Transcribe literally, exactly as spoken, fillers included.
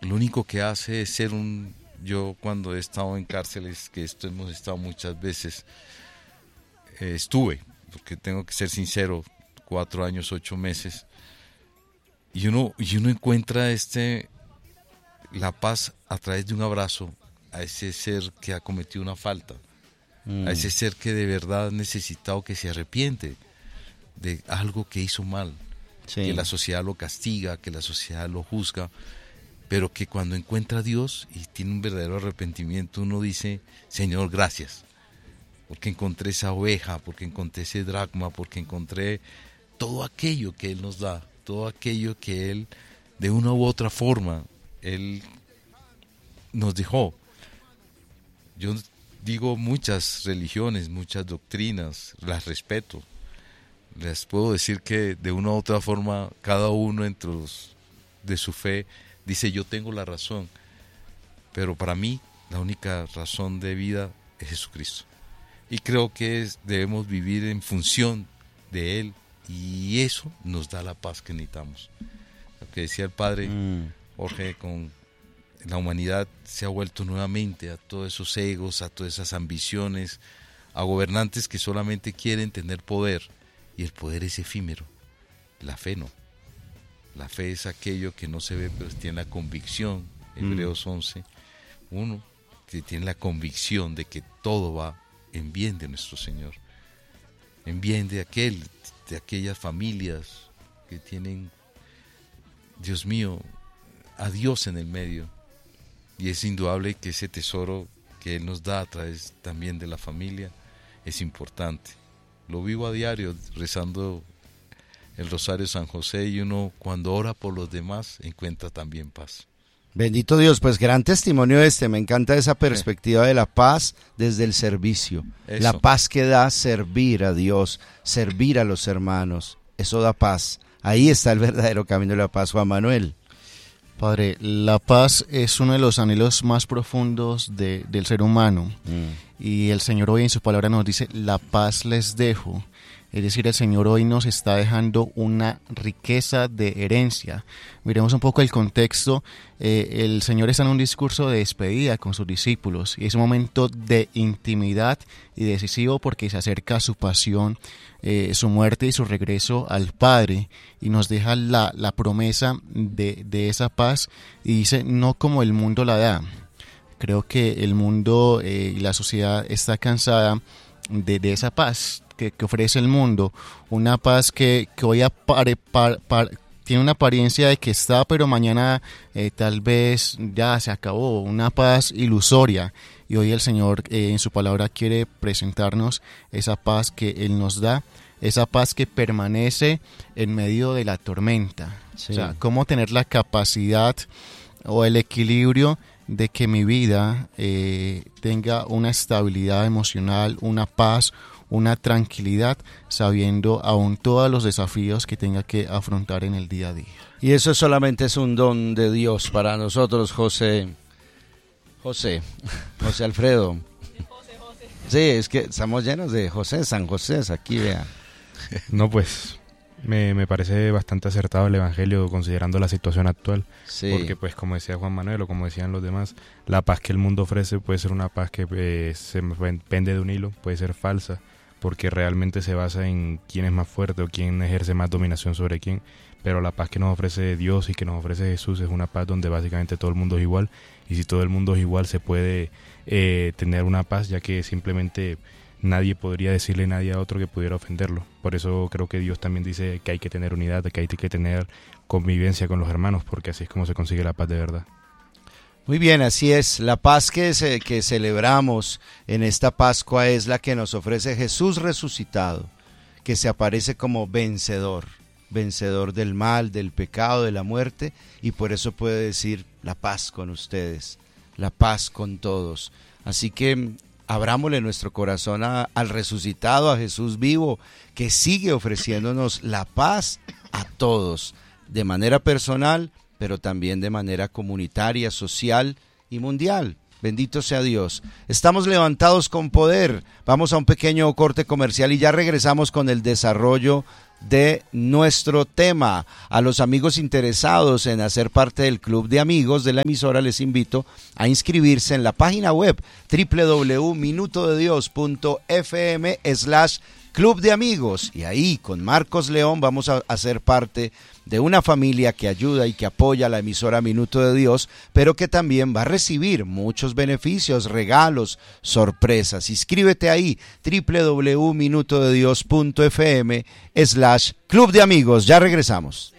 lo único que hace es ser un... Yo cuando he estado en cárceles, que esto hemos estado muchas veces, eh, estuve, porque tengo que ser sincero, cuatro años, ocho meses, y uno, y uno encuentra este, la paz a través de un abrazo a ese ser que ha cometido una falta, mm. a ese ser que de verdad ha necesitado, que se arrepiente de algo que hizo mal, sí. que la sociedad lo castiga, que la sociedad lo juzga, pero que cuando encuentra a Dios y tiene un verdadero arrepentimiento, uno dice, Señor, gracias, porque encontré esa oveja, porque encontré ese dracma, porque encontré todo aquello que Él nos da, todo aquello que Él, de una u otra forma, Él nos dejó. Yo digo muchas religiones, muchas doctrinas, las respeto. Les puedo decir que de una u otra forma, cada uno entre los de su fe dice, yo tengo la razón, pero para mí la única razón de vida es Jesucristo. Y creo que es, debemos vivir en función de Él, y eso nos da la paz que necesitamos. Lo que decía el padre mm. Jorge, con la humanidad se ha vuelto nuevamente a todos esos egos, a todas esas ambiciones, a gobernantes que solamente quieren tener poder, y el poder es efímero, la fe no. La fe es aquello que no se ve, pero tiene la convicción, Hebreos once, uno, que tiene la convicción de que todo va en bien de nuestro Señor, en bien de aquel, de aquellas familias que tienen, Dios mío, a Dios en el medio, y es indudable que ese tesoro que Él nos da a través también de la familia es importante. Lo vivo a diario rezando el Rosario San José, y uno cuando ora por los demás encuentra también paz. Bendito Dios, pues gran testimonio este, me encanta esa perspectiva sí. de la paz desde el servicio, eso. La paz que da servir a Dios, servir a los hermanos, eso da paz, ahí está el verdadero camino de la paz. Juan Manuel. Padre, la paz es uno de los anhelos más profundos de, del ser humano, mm. y el Señor hoy en su palabra nos dice, la paz les dejo. Es decir, el Señor hoy nos está dejando una riqueza de herencia. Miremos un poco el contexto. Eh, el Señor está en un discurso de despedida con sus discípulos, y es un momento de intimidad y decisivo porque se acerca su pasión, eh, su muerte y su regreso al Padre, y nos deja la, la promesa de, de esa paz, y dice, no como el mundo la da. Creo que el mundo eh, y la sociedad está cansada de, de esa paz que, que ofrece el mundo, una paz que, que hoy apare, par, par, tiene una apariencia de que está, pero mañana eh, tal vez ya se acabó, una paz ilusoria, y hoy el Señor eh, en su palabra quiere presentarnos esa paz que Él nos da, esa paz que permanece en medio de la tormenta. Sí. O sea, cómo tener la capacidad o el equilibrio de que mi vida eh, tenga una estabilidad emocional, una paz, una tranquilidad, sabiendo aún todos los desafíos que tenga que afrontar en el día a día. Y eso solamente es un don de Dios para nosotros, José, José, José Alfredo. José, José. Sí, es que estamos llenos de José, San José, aquí vean. No, pues me, me parece bastante acertado el Evangelio considerando la situación actual, sí. porque pues como decía Juan Manuel o como decían los demás, la paz que el mundo ofrece puede ser una paz que eh, se pende de un hilo, puede ser falsa, porque realmente se basa en quién es más fuerte o quién ejerce más dominación sobre quién, pero la paz que nos ofrece Dios y que nos ofrece Jesús es una paz donde básicamente todo el mundo es igual, y si todo el mundo es igual se puede eh, tener una paz, ya que simplemente nadie podría decirle a nadie a otro que pudiera ofenderlo. Por eso creo que Dios también dice que hay que tener unidad, que hay que tener convivencia con los hermanos, porque así es como se consigue la paz de verdad. Muy bien, así es. La paz que, se, que celebramos en esta Pascua es la que nos ofrece Jesús resucitado, que se aparece como vencedor, vencedor del mal, del pecado, de la muerte, y por eso puede decir la paz con ustedes, la paz con todos. Así que abrámosle nuestro corazón a, al resucitado, a Jesús vivo, que sigue ofreciéndonos la paz a todos, de manera personal, pero también de manera comunitaria, social y mundial. Bendito sea Dios. Estamos levantados con poder. Vamos a un pequeño corte comercial y ya regresamos con el desarrollo de nuestro tema. A los amigos interesados en hacer parte del club de amigos de la emisora les invito a inscribirse en la página web doble u doble u doble u punto minuto de dios punto f m slash club de amigos, y ahí con Marcos León vamos a hacer parte de una familia que ayuda y que apoya la emisora Minuto de Dios, pero que también va a recibir muchos beneficios, regalos, sorpresas. Inscríbete ahí, doble u doble u doble u punto minuto de dios punto f m slash club de amigos. Ya regresamos.